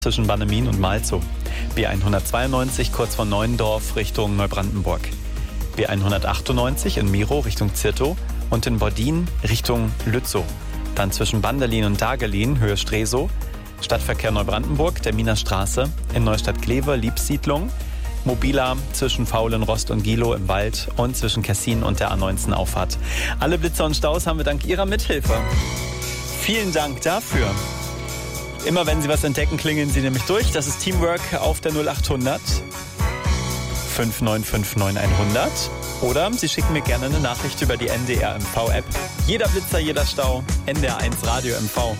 zwischen Bannemin und Malzow. B192 kurz vor Neuendorf Richtung Neubrandenburg. B198 in Miro Richtung Zirtow und in Bordin Richtung Lützow. Dann zwischen Banderlin und Dagerlin Höhe Stresow. Stadtverkehr Neubrandenburg, der Miner Straße. In Neustadt-Glewe Liebsiedlung. Mobiler zwischen Faulenrost und Gilow im Wald und zwischen Kessin und der A19 Auffahrt. Alle Blitzer und Staus haben wir dank Ihrer Mithilfe. Vielen Dank dafür. Immer wenn Sie was entdecken, klingeln Sie nämlich durch. Das ist Teamwork auf der 0800 5959 100. Oder Sie schicken mir gerne eine Nachricht über die NDR MV-App. Jeder Blitzer, jeder Stau, NDR1 Radio MV.